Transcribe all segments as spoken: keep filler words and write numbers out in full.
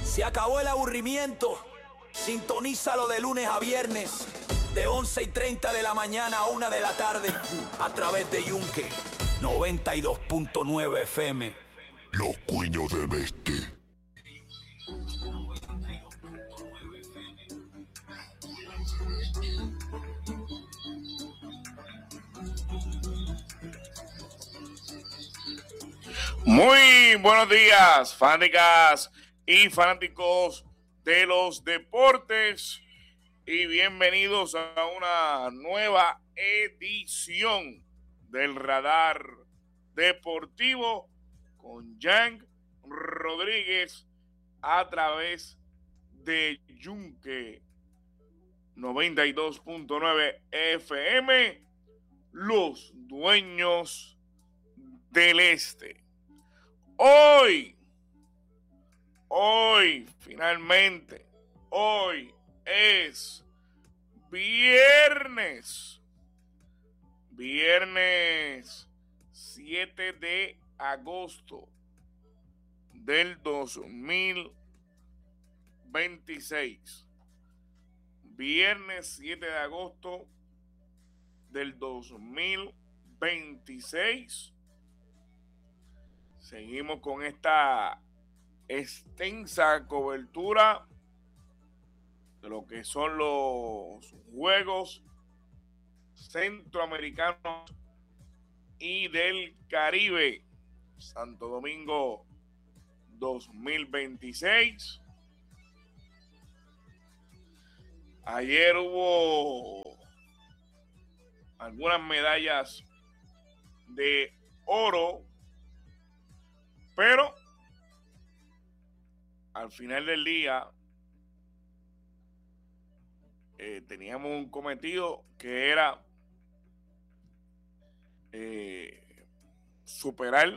Se acabó el aburrimiento. Sintonízalo de lunes a viernes, de once y treinta de la mañana a una de la tarde, a través de Yunque noventa y dos punto nueve F M. Los cuños de bestia. Muy buenos días, fanáticas y fanáticos de los deportes, y bienvenidos a una nueva edición del Radar Deportivo con Jan Rodríguez a través de Yunque noventa y dos punto nueve F M, los dueños del este. Hoy, hoy, finalmente, hoy es viernes, viernes siete de agosto del dos mil veintiséis. Viernes siete de agosto del dos mil veintiséis. Seguimos con esta extensa cobertura de lo que son los Juegos Centroamericanos y del Caribe Santo Domingo dos mil veintiséis. Ayer hubo algunas medallas de oro, pero al final del día eh, teníamos un cometido que era eh, superar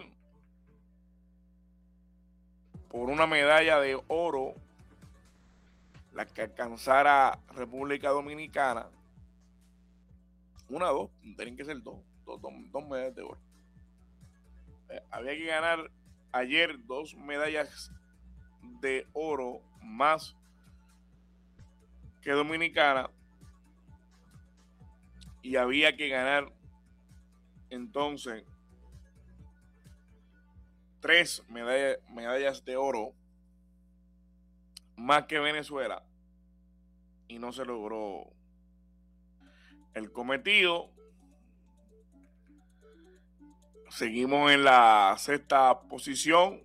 por una medalla de oro la que alcanzara República Dominicana. Una, dos, tienen que ser dos, dos, dos, dos medallas de oro. Eh, había que ganar ayer dos medallas de oro más que Dominicana, y había que ganar entonces tres medallas, medallas de oro más que Venezuela, y no se logró el cometido. Seguimos en la sexta posición.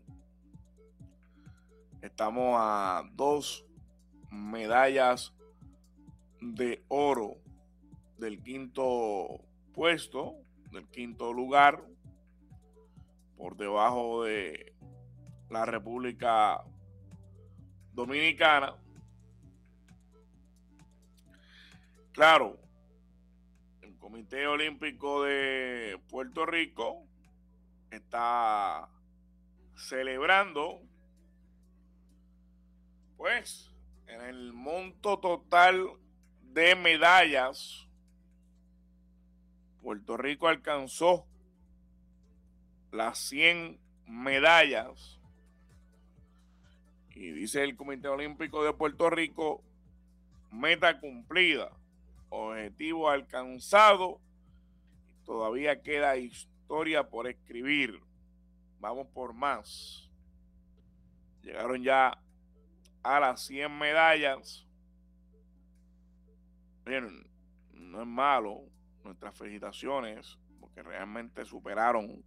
Estamos a dos medallas de oro del quinto puesto, del quinto lugar, por debajo de la República Dominicana. Claro, el Comité Olímpico de Puerto Rico está celebrando, pues, en el monto total de medallas, Puerto Rico alcanzó las cien medallas, y dice el Comité Olímpico de Puerto Rico: meta cumplida, objetivo alcanzado, todavía queda historia por escribir, vamos por más. Llegaron ya a las cien medallas. Miren, no es malo, nuestras felicitaciones, porque realmente superaron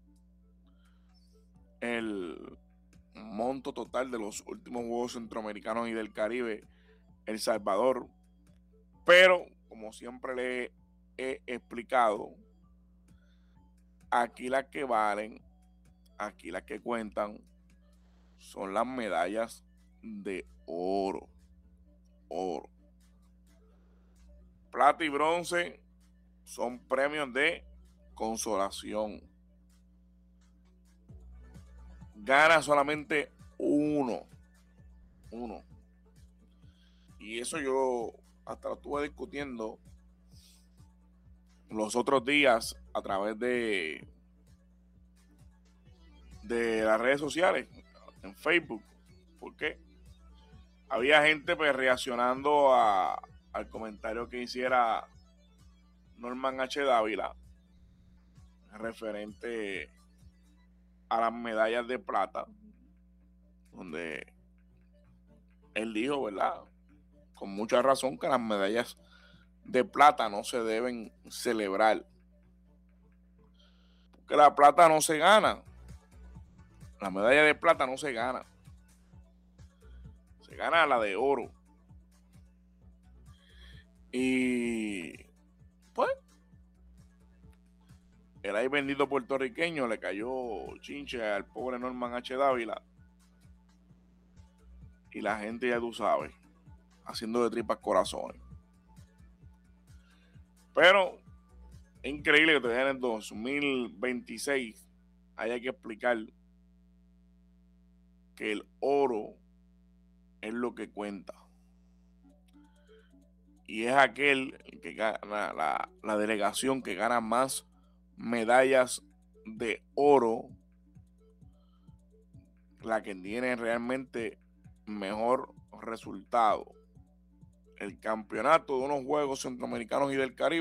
el monto total de los últimos Juegos Centroamericanos y del Caribe, El Salvador. Pero, como siempre le he explicado, aquí las que valen, aquí las que cuentan, son las medallas de oro. Oro. Plata y bronce son premios de consolación. Gana solamente uno. Uno. Y eso yo hasta lo estuve discutiendo los otros días a través de de las redes sociales, en Facebook. ¿Por qué? había gente pues reaccionando a, al comentario que hiciera Norman H. Dávila referente a las medallas de plata, donde él dijo, ¿verdad?, con mucha razón, que las medallas de plata no se deben celebrar, porque la plata no se gana, la medalla de plata no se gana, se gana la de oro. Y pues el ahí bendito puertorriqueño le cayó chinche al pobre Norman H. Dávila, y la gente, ya tú sabes, haciendo de tripas corazones. Pero es increíble que todavía en el dos mil veintiséis haya que explicar que el oro es lo que cuenta, y es aquel que gana, la, la delegación que gana más medallas de oro, la que tiene realmente mejor resultado. El campeonato de unos Juegos Centroamericanos y del Caribe